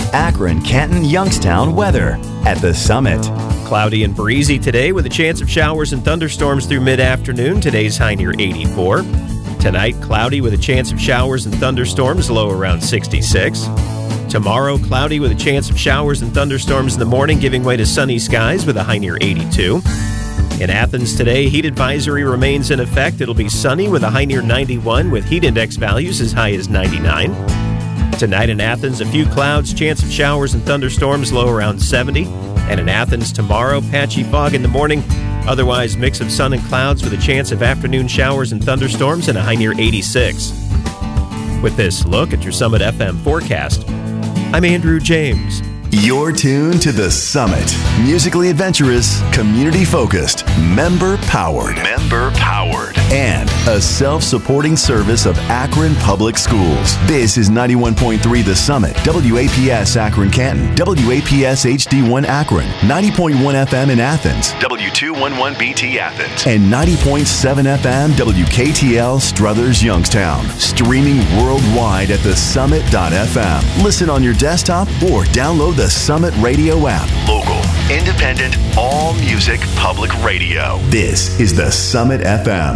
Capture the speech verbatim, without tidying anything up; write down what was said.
Akron, Canton, Youngstown weather at the Summit. Cloudy and breezy today with a chance of showers and thunderstorms through mid-afternoon. Today's high near eighty-four. Tonight, cloudy with a chance of showers and thunderstorms, low around sixty-six. Tomorrow, cloudy with a chance of showers and thunderstorms in the morning, giving way to sunny skies with a high near eighty-two. In Athens today, heat advisory remains in effect. It'll be sunny with a high near ninety-one, with heat index values as high as ninety-nine. Tonight in Athens, a few clouds, chance of showers and thunderstorms, low around seventy. And in Athens tomorrow, patchy fog in the morning. Otherwise, mix of sun and clouds with a chance of afternoon showers and thunderstorms and a high near eighty-six. With this look at your Summit F M forecast, I'm Andrew James. You're tuned to the Summit. Musically adventurous, community-focused, member-powered. Member-powered. And a self-supporting service of Akron Public Schools. This is ninety-one point three The Summit, W A P S Akron Canton, W A P S H D one Akron, ninety point one F M in Athens, W two eleven B T Athens, and ninety point seven F M W K T L Struthers Youngstown. Streaming worldwide at the summit dot f m. Listen on your desktop or download the Summit Radio app. Local, independent, all music, public radio. This is the Summit F M.